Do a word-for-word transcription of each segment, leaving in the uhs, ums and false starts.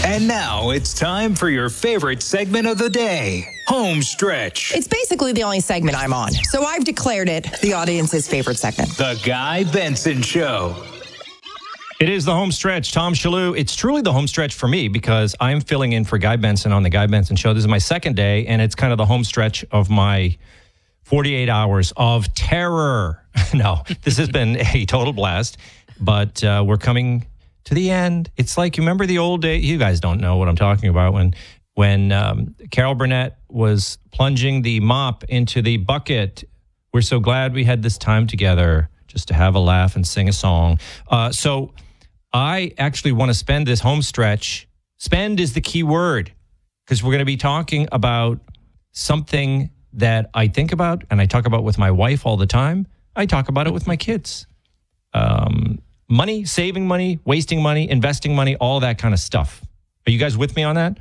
And now it's time for your favorite segment of the day, Home Stretch. It's basically the only segment I'm on, so I've declared it the audience's favorite segment. The Guy Benson Show. It is the home stretch. Tom Shalhoub. It's truly the home stretch for me because I'm filling in for Guy Benson on the Guy Benson Show. This is my second day, and it's kind of the home stretch of my forty-eight hours of terror. No, this has been a total blast, but uh, we're coming to the end. It's like, you remember the old days? You guys don't know what I'm talking about. When when um, Carol Burnett was plunging the mop into the bucket. We're so glad we had this time together just to have a laugh and sing a song. Uh, so I actually want to spend this home stretch. Spend is the key word, because we're going to be talking about something that I think about and I talk about with my wife all the time. I talk about it with my kids. Um, money, saving money, wasting money, investing money, all that kind of stuff. Are you guys with me on that?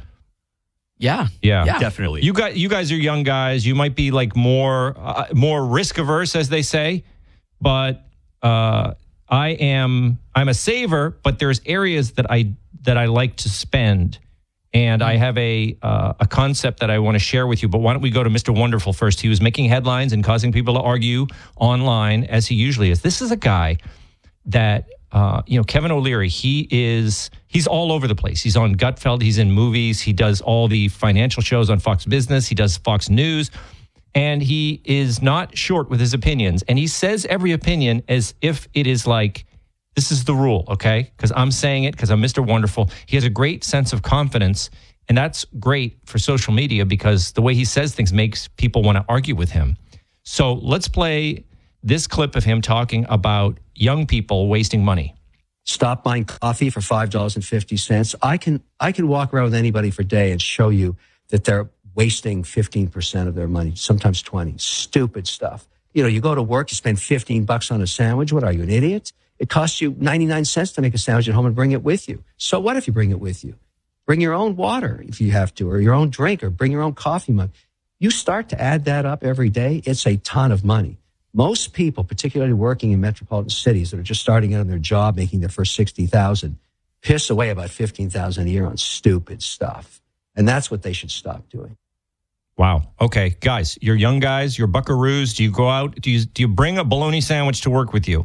Yeah. Yeah. Yeah. Definitely. You guys, you guys are young guys. You might be like more, uh, more risk averse, as they say, but uh, I am, I'm a saver, but there's areas that I, that I like to spend. And I have a uh, a concept that I want to share with you. But why don't we go to Mister Wonderful first? He was making headlines and causing people to argue online, as he usually is. This is a guy that, uh, you know, Kevin O'Leary, he is, he's all over the place. He's on Gutfeld. He's in movies. He does all the financial shows on Fox Business. He does Fox News. And he is not short with his opinions. And he says every opinion as if it is like, this is the rule, okay? Because I'm saying it because I'm Mister Wonderful. He has a great sense of confidence, and that's great for social media because the way he says things makes people want to argue with him. So let's play this clip of him talking about young people wasting money. Stop buying coffee for five dollars and fifty cents. I can I can walk around with anybody for a day and show you that they're wasting fifteen percent of their money, sometimes twenty. Stupid stuff. You know, you go to work, you spend fifteen bucks on a sandwich. What are you, an idiot? It costs you ninety-nine cents to make a sandwich at home and bring it with you. So what if you bring it with you? Bring your own water if you have to, or your own drink, or bring your own coffee mug. You start to add that up every day, it's a ton of money. Most people, particularly working in metropolitan cities that are just starting out on their job, making their first sixty thousand dollars, piss away about fifteen thousand dollars a year on stupid stuff. And that's what they should stop doing. Wow. Okay, guys, you're young guys, you're buckaroos. Do you go out? Do you do you bring a bologna sandwich to work with you?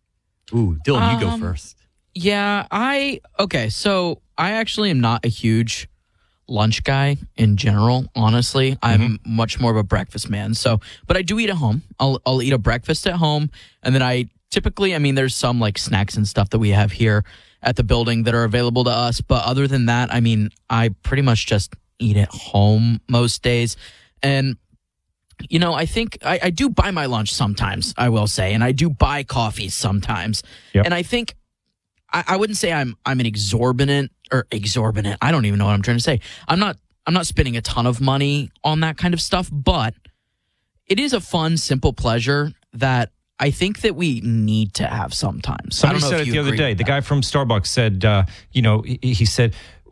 Ooh, Dylan, you Um, go first. Yeah, I, okay, so I actually am not a huge lunch guy in general, honestly. I'm much more of a breakfast man. So, but I do eat at home. I'll, I'll eat a breakfast at home. And then I typically, I mean, there's some like snacks and stuff that we have here at the building that are available to us. But other than that, I mean, I pretty much just eat at home most days. And you know, I think I, I do buy my lunch sometimes, I will say, and I do buy coffee sometimes. Yep. And I think I, I wouldn't say I'm I'm an exorbitant or exorbitant. I don't even know what I'm trying to say. I'm not I'm not spending a ton of money on that kind of stuff, but it is a fun, simple pleasure that I think that we need to have sometimes. Somebody I don't know said if it you the other agree day. with The that. guy from Starbucks said, uh, you know, he, he said,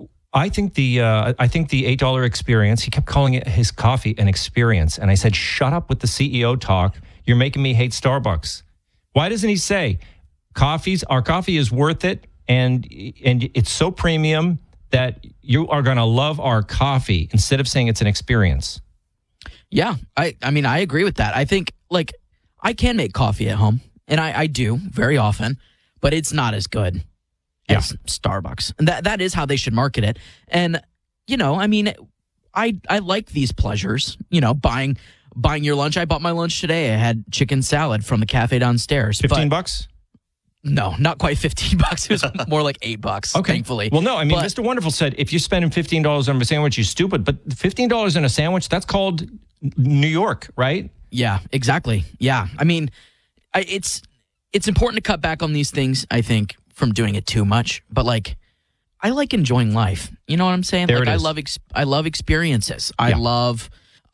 I think the uh, I think the eight dollar experience, he kept calling it his coffee an experience. And I said, shut up with the C E O talk. You're making me hate Starbucks. Why doesn't he say coffees, our coffee is worth it and and it's so premium that you are going to love our coffee instead of saying it's an experience? Yeah, I, I mean, I agree with that. I think, like, I can make coffee at home, and I, I do very often, but it's not as good Yeah. as Starbucks. And that that is how they should market it. And, you know, I mean, I I like these pleasures, you know, buying buying your lunch. I bought my lunch today. I had chicken salad from the cafe downstairs. fifteen but bucks? No, not quite fifteen bucks. It was more like eight bucks, Okay. thankfully. Well, no, I mean, But- Mister Wonderful said if you're spending fifteen dollars on a sandwich, you're stupid. But fifteen dollars on a sandwich, that's called New York, right? Yeah, exactly. Yeah. I mean, I, it's it's important to cut back on these things, I think, from doing it too much. But like, I like enjoying life. You know what I'm saying? There like it I is. love ex- I love experiences. I Yeah. love